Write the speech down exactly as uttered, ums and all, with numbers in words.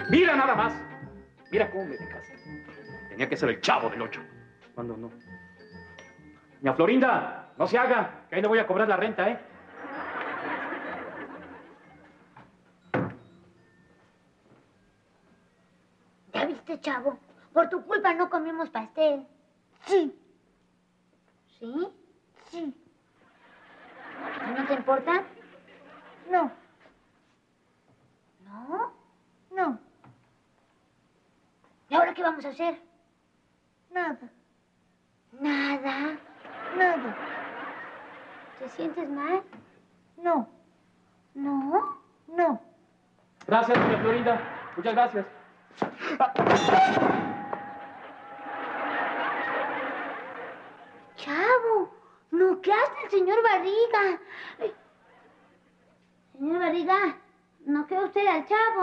Mira nada más. Mira cómo me dejaste. Tenía que ser el Chavo del Ocho. ¿Cuándo no? Doña Florinda, no se haga, que ahí le voy a cobrar la renta, ¿eh? ¿Ya viste, Chavo? Por tu culpa no comimos pastel. Sí. ¿Sí? Sí. ¿No te importa? No. ¿No? No. ¿Y ahora qué vamos a hacer? Nada. ¿Nada? Nada. ¿Te sientes mal? No. ¿No? No. Gracias, doña Florinda. Muchas gracias. Chavo, ¿no qué hace el señor Barriga? Señor Barriga, ¿no queda usted al Chavo?